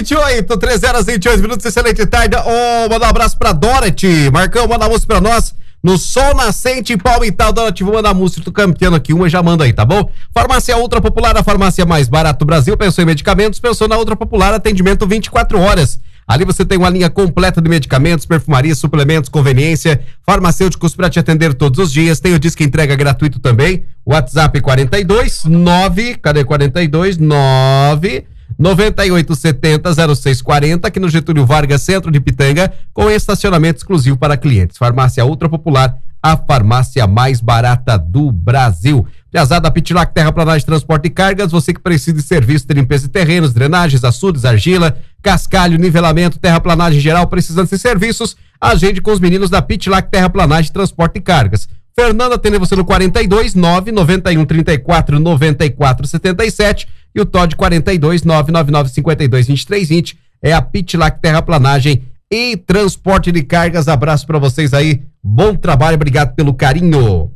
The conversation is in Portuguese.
28, 3 horas 28 minutos, excelente tarde. Mandar um abraço pra Dorothy. Marcão, manda a música pra nós. No Sol Nascente em Palmital, Dorothy, vou mandar a música do Campeano aqui, uma já manda aí, tá bom? Farmácia Ultra Popular, a farmácia mais barata do Brasil. Pensou em medicamentos, pensou na Ultra Popular, atendimento 24 horas. Ali você tem uma linha completa de medicamentos, perfumaria, suplementos, conveniência, farmacêuticos para te atender todos os dias. Tem o disque entrega gratuito também. WhatsApp 429, cadê 429? 9870-0640, aqui no Getúlio Vargas, centro de Pitanga, com estacionamento exclusivo para clientes. Farmácia Ultra Popular, a farmácia mais barata do Brasil. Piazada Pitlac, terraplanagem, transporte e cargas, você que precisa de serviço de limpeza de terrenos, drenagens, açudes, argila, cascalho, nivelamento, terraplanagem geral, precisando de serviços, agende com os meninos da Pitlac, terraplanagem, transporte e cargas. Fernanda, atende você no 429-9134-9477 e o Todd 429-9952-2320. É a Pitlac Terraplanagem e Transporte de Cargas. Abraço pra vocês aí. Bom trabalho, obrigado pelo carinho.